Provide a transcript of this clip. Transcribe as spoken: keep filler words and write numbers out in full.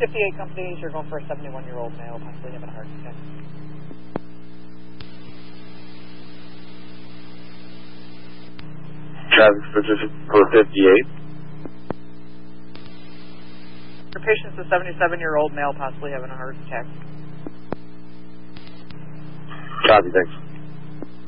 fifty-eight companies, you're going for a seventy-one-year-old male, possibly having a heart attack. Traffic specific for fifty-eight. Your patient's a seventy-seven-year-old male, possibly having a heart attack. Copy, thanks.